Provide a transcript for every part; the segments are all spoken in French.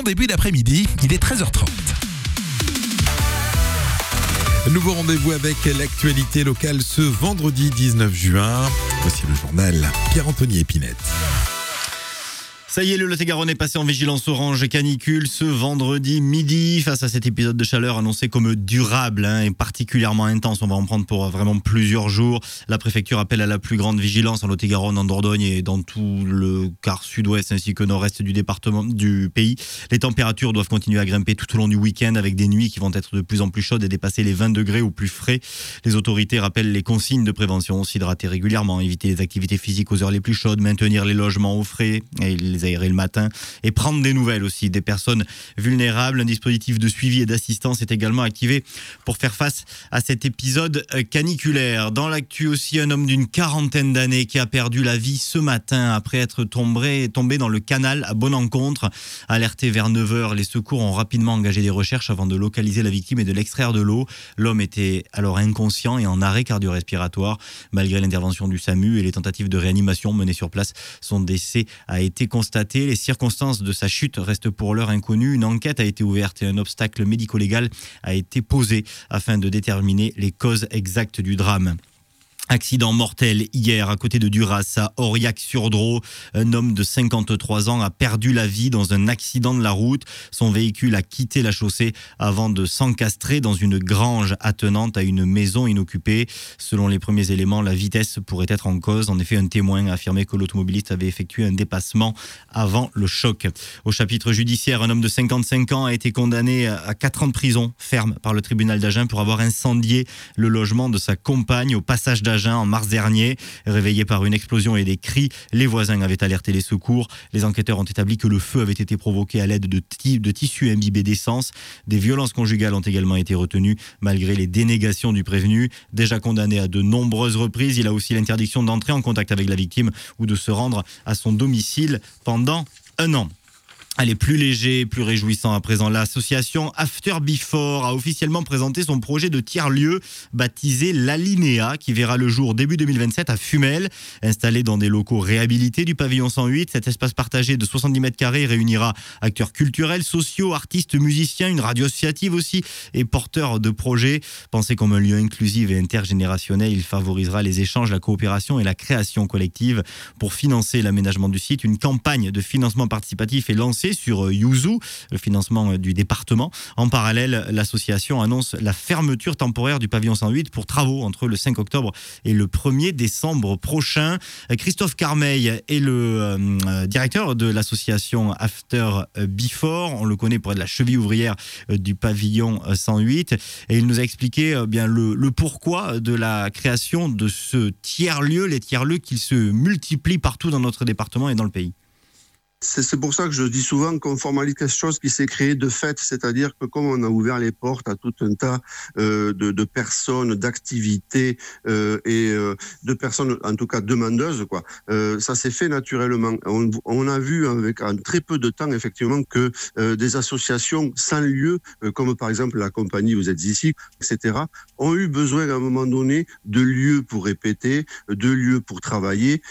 début d'après-midi, il est 13h30. Nouveau rendez-vous avec l'actualité locale ce vendredi 19 juin. Voici le journal Pierre-Anthony Épinette. Ça y est, le Lot-et-Garonne est passé en vigilance orange canicule ce vendredi midi. Face à cet épisode de chaleur annoncé comme durable et particulièrement intense, on va en prendre pour vraiment plusieurs jours. La préfecture appelle à la plus grande vigilance en Lot-et-Garonne, en Dordogne et dans tout le quart sud-ouest ainsi que nord-est du département du pays. Les températures doivent continuer à grimper tout au long du week-end avec des nuits qui vont être de plus en plus chaudes et dépasser les 20 degrés ou plus frais. Les autorités rappellent les consignes de prévention, s'hydrater régulièrement, éviter les activités physiques aux heures les plus chaudes, maintenir les logements au frais et les aérer le matin et prendre des nouvelles aussi des personnes vulnérables. Un dispositif de suivi et d'assistance est également activé pour faire face à cet épisode caniculaire. Dans l'actu aussi, un homme d'une quarantaine d'années qui a perdu la vie ce matin après être tombé dans le canal à Bonencontre. Alerté vers 9h, les secours ont rapidement engagé des recherches avant de localiser la victime et de l'extraire de l'eau. L'homme était alors inconscient et en arrêt cardio-respiratoire. Malgré l'intervention du SAMU et les tentatives de réanimation menées sur place, son décès a été constaté. Les circonstances de sa chute restent pour l'heure inconnues. Une enquête a été ouverte et un obstacle médico-légal a été posé afin de déterminer les causes exactes du drame. Accident mortel hier à côté de Duras à Aurillac-sur-Dros. Un homme de 53 ans a perdu la vie dans un accident de la route. Son véhicule a quitté la chaussée avant de s'encastrer dans une grange attenante à une maison inoccupée. Selon les premiers éléments, la vitesse pourrait être en cause. En effet, un témoin a affirmé que l'automobiliste avait effectué un dépassement avant le choc. Au chapitre judiciaire, un homme de 55 ans a été condamné à 4 ans de prison ferme par le tribunal d'Agen pour avoir incendié le logement de sa compagne au passage d'Agen en mars dernier. Réveillés par une explosion et des cris, les voisins avaient alerté les secours. Les enquêteurs ont établi que le feu avait été provoqué à l'aide de tissus imbibés d'essence. Des violences conjugales ont également été retenues malgré les dénégations du prévenu. Déjà condamné à de nombreuses reprises, il a aussi l'interdiction d'entrer en contact avec la victime ou de se rendre à son domicile pendant 1 an. Allez, plus léger, plus réjouissant à présent. L'association After Before a officiellement présenté son projet de tiers-lieu baptisé l'Alinéa qui verra le jour début 2027 à Fumel. Installé dans des locaux réhabilités du pavillon 108, cet espace partagé de 70 mètres carrés réunira acteurs culturels, sociaux, artistes, musiciens, une radio associative aussi et porteurs de projets. Pensé comme un lieu inclusif et intergénérationnel, il favorisera les échanges, la coopération et la création collective. Pour financer l'aménagement du site, une campagne de financement participatif est lancée sur Yuzu, le financement du département. En parallèle, l'association annonce la fermeture temporaire du pavillon 108 pour travaux entre le 5 octobre et le 1er décembre prochain. Christophe Carmeil est le directeur de l'association After Before. On le connaît pour être la cheville ouvrière du pavillon 108 et il nous a expliqué bien le pourquoi de la création de ce tiers-lieu, les tiers-lieux qui se multiplient partout dans notre département et dans le pays. C'est pour ça que je dis souvent qu'on formalise quelque chose qui s'est créé de fait, c'est-à-dire que comme on a ouvert les portes à tout un tas de personnes, d'activités et de personnes en tout cas demandeuses, ça s'est fait naturellement. On a vu avec en très peu de temps effectivement que des associations sans lieu, comme par exemple la compagnie Vous êtes ici, etc., ont eu besoin à un moment donné de lieux pour répéter, de lieux pour travailler.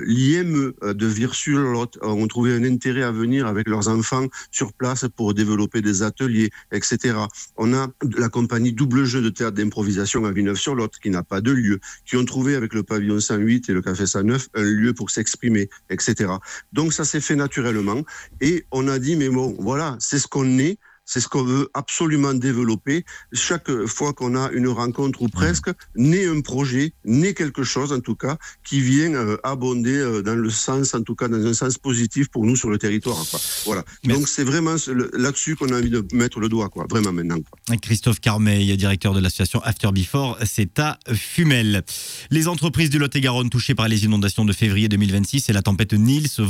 L'IME de Vieux-sur-Lot ont trouvé un intérêt à venir avec leurs enfants sur place pour développer des ateliers, etc. On a la compagnie Double Jeu de théâtre d'improvisation à Villeneuve-sur-Lot qui n'a pas de lieu, qui ont trouvé avec le pavillon 108 et le café 109 un lieu pour s'exprimer, etc. Donc ça s'est fait naturellement et on a dit mais bon voilà, c'est ce qu'on est. C'est ce qu'on veut absolument développer. Chaque fois qu'on a une rencontre ou presque, naît un projet, naît quelque chose en tout cas, qui vient abonder dans le sens, en tout cas dans un sens positif pour nous sur le territoire. Voilà. Donc c'est vraiment là-dessus qu'on a envie de mettre le doigt, vraiment maintenant. Christophe Carmeil, directeur de l'association After Before, c'est à Fumel. Les entreprises du Lot-et-Garonne touchées par les inondations de février 2026 et la tempête Nils